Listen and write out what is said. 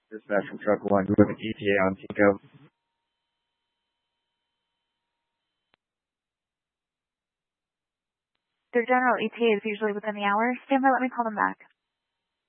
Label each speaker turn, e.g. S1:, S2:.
S1: Dispatch from Truck 1. You have an ETA on Tico.
S2: Their general ETA is usually within the hour. Stand by, let me call them back.